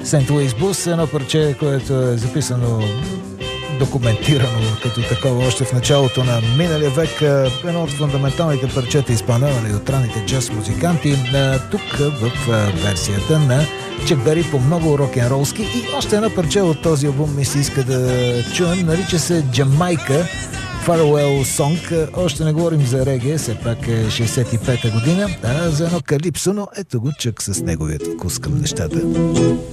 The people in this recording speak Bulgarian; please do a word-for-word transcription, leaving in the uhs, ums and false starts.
Сент Луис Блус, едно парче, което е записано, документирано като такова още в началото на миналия век, едно от фундаменталните парчета, изпълнявани от ранните джаз музиканти, тук в версията на Чак Бери по много рок-н-ролски. И още едно парче от този албум ми се иска да чуем, нарича се Джамайка, Farewell Song. Още не говорим за реге, все пак е шейсет и пета година, а за едно калипсо, но ето го Чак с неговият вкус към нещата.